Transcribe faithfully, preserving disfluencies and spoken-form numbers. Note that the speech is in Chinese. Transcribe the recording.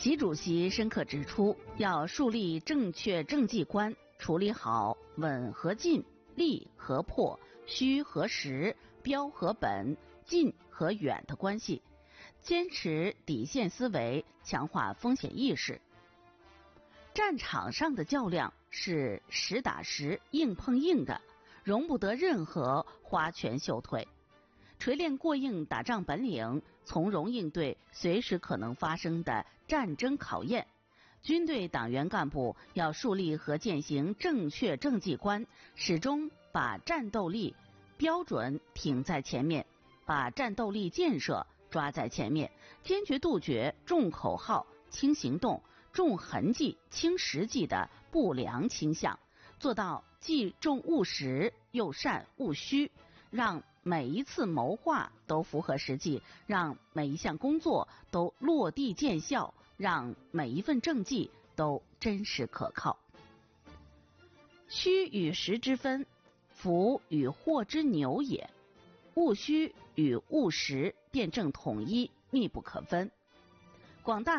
习主席深刻指出，要树立正确政绩观，处理好稳和进、利和破、虚和实、标和本、近和远的关系，坚持底线思维，强化风险意识。战场上的较量是实打实、硬碰硬的，容不得任何花拳绣腿。锤炼过硬打仗本领，从容应对随时可能发生的战争考验。军队党员干部要树立和践行正确政绩观，始终把战斗力标准挺在前面，把战斗力建设抓在前面，坚决杜绝重口号轻行动、重痕迹轻实际的不良倾向，做到既重务实又善务虚，让每一次谋划都符合实际，让每一项工作都落地见效，让每一份政绩都真实可靠。虚与实之分，福与祸之牛也。务虚与务实辩证统一，密不可分。广大